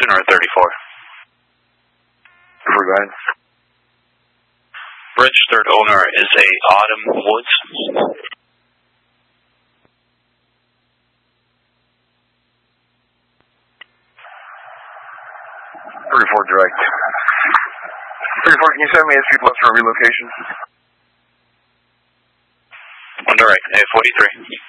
37 or 34? Go ahead. Registered owner is a Autumn Woods. 34 direct. 34, can you send me a C plus for relocation? On direct, A43.